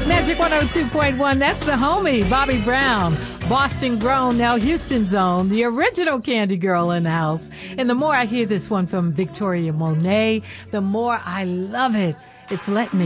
Magic 102.1, that's the homie, Bobby Brown. Boston grown, now Houston's own, the original Candy Girl in the house. And the more I hear this one from Victoria Monet, the more I love it. It's Let Me.